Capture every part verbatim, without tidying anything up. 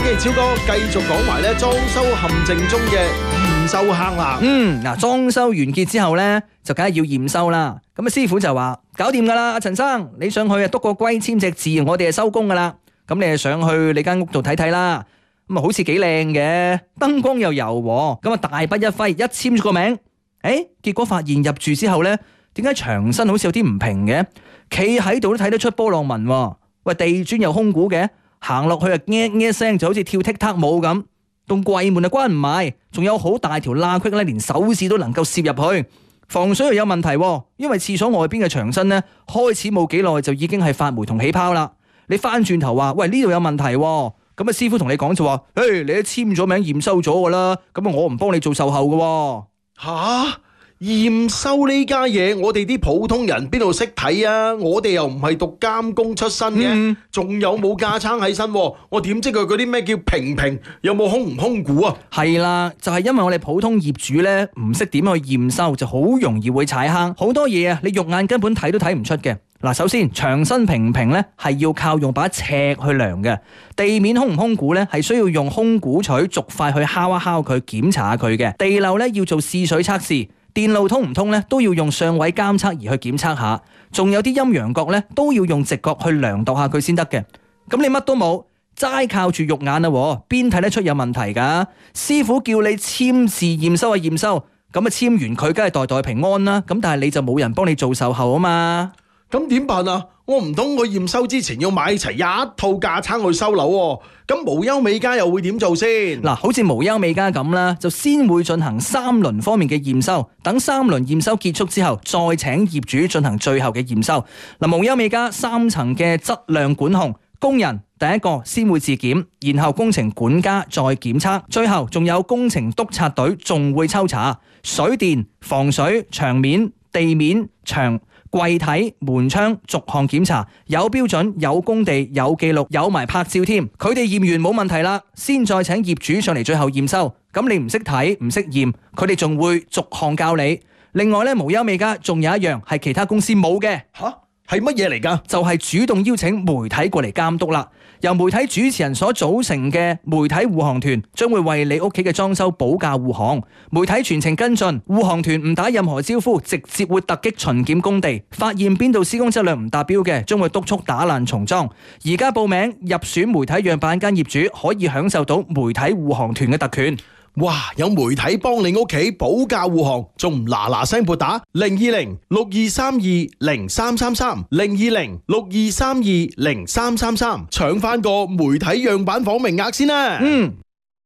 OK， 超哥繼續講埋咧裝修陷阱中嘅驗收坑啦。 嗯，嗱，裝修完結之後咧，就梗係要驗收啦。咁啊，師傅就話搞掂噶啦，阿陳生，你上去啊篤個龜簽隻字，我哋就收工噶啦。咁你啊上去你間屋度睇睇啦。咁啊，好似幾靚嘅，燈光又柔和，咁啊大筆一揮，一簽咗個名。誒，結果發現入住之後咧，點解牆身好似有啲唔平嘅？企喺度都睇得出波浪紋喎。喂，地磚又空鼓嘅，行落去啊，nghe nghe聲就好似跳踢踏舞咁。棟櫃門啊關唔埋，仲有好大條罅隙咧，連手指都能夠攝入去。防水又有問題，因為廁所外邊嘅牆身咧，開始冇幾耐就已經係發霉同起泡啦。你翻轉頭話，喂，呢度有問題，咁啊師傅同你講就話，誒，你都簽咗名驗收咗噶啦，咁啊我唔幫你做售後噶。 吓？驗收呢家嘢，我哋啲普通人邊度識睇啊？我哋又唔係讀監工出身嘅，仲、嗯、有冇架撐喺身？我點知佢嗰啲咩叫平平，有冇空唔空鼓啊？係啦，就係、是、因為我哋普通業主呢，唔識點去驗收，就好容易會踩坑。好多嘢啊，你肉眼根本睇都睇唔出嘅。嗱，首先牆身平唔平呢，係要靠用把尺去量嘅。地面空唔空鼓呢，係需要用空鼓錘逐塊去敲一敲佢，檢查下佢嘅。地漏呢，要做試水測試。電路通唔通咧，都要用上位監測儀去檢測下，仲有啲陰陽角咧，都要用直角去量度下佢先得嘅。咁你乜都冇，齋靠住肉眼啊，邊睇得出有問題噶？師傅叫你簽字驗收啊驗收，咁啊簽完佢梗係代代平安啦。咁但係你就冇人幫你做售後啊嘛。 咁點辦啊？我唔通我驗收之前要買齊一套架撐去收樓喎？咁無憂美家又會點做先？ 嗱，好似無憂美家咁啦，就先會進行三輪方面嘅驗收，等三輪驗收結束之後，再請業主進行最後嘅驗收。嗱，無憂美家三層嘅質量管控，工人第一個先會自檢，然後工程管家再檢測，最後仲有工程督察隊仲會抽查水電、防水、牆面、地面、牆、櫃體、門窗逐項檢查，有標準、有工地、有記錄、有埋拍照添。佢哋驗完冇問題啦，先再請業主上嚟最後驗收。咁你唔識睇唔識驗，佢哋仲會逐項教你。另外咧，無憂美家仲有一樣係其他公司冇嘅。 吓？係乜嘢嚟㗎？ 就係主動邀請媒體過嚟監督啦。由媒體主持人所組成嘅媒體護航團，將會為你屋企嘅裝修保駕護航。媒體全程跟進，護航團唔打任何招呼，直接會突擊巡檢工地，發現邊度施工質量唔達標嘅，將會督促打爛重裝。而家報名入選媒體樣板間業主，可以享受到媒體護航團嘅特權。 哇！有媒體幫你屋企保駕護航，仲唔嗱嗱聲撥打零二零六二三二零三三三零二零六二三二零三三三，搶翻個媒體樣板房名額先啦！ 嗯。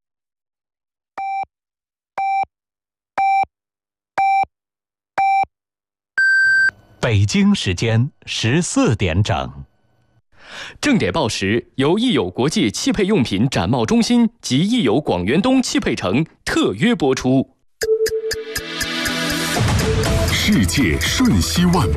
北京時間十四點整。 正點報時由益友國際汽配用品展貿中心及益友廣源東汽配城特約播出。 世界瞬息萬